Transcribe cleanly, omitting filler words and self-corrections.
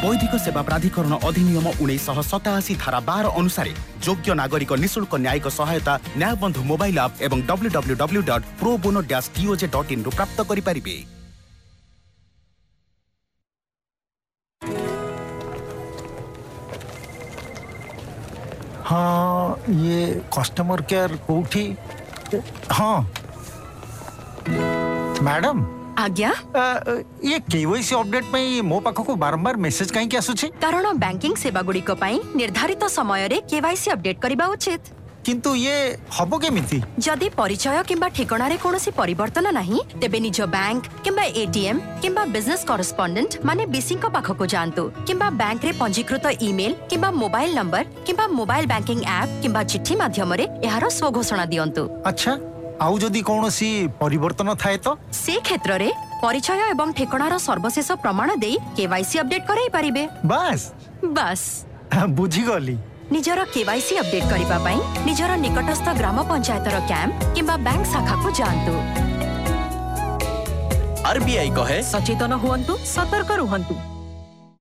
वैधिक सेवा प्राधिकरण अधिनियम 1987 धारा 12 अनुसार योग्य नागरिक निःशुल्क न्यायिक सहायता न्यायबंधु मोबाइल ऐप एवं www.probono-toj.in रु प्राप्त करि परिबे। हाँ, ये कस्टमर केयर कोठी? हाँ मैडम। आज्ञा ये केवाईसी अपडेट में मो पाखको बारंबार मेसेज कहीं के आसुछि? कारण बैंकिंग सेवा गुडी को पाई निर्धारित समय रे केवाईसी अपडेट करिबा उचित। किंतु ये हबो केमिति? जदि परिचय किंबा ठिकाना रे कोनोसी परिवर्तन नाही तेबे निज बैंक किंबा एटीएम किंबा बिजनेस कॉरेस्पोंडेंट माने बीसी को पाखको जानतु किंबा बैंक रे पंजीकृत ईमेल किंबा मोबाइल नंबर किंबा मोबाइल बैंकिंग ऐप किंबा चिट्ठी माध्यम रे एहारो स्व घोषणा दियंतु। अच्छा, आउ जदि कोनोसी परिवर्तन थाए तो से क्षेत्र रे परिचय एवं ठिकानार सर्वशेष प्रमाण देई केवाईसी अपडेट कराई परिबे। बस बुझी गली। निजर केवाईसी अपडेट करिबा पई निजर निकटस्थ ग्राम पंचायतर कैंप किंबा बैंक शाखा को जानतु। आरबीआई कहे सचेतन हुअन्तु, सतर्क रुहन्तु।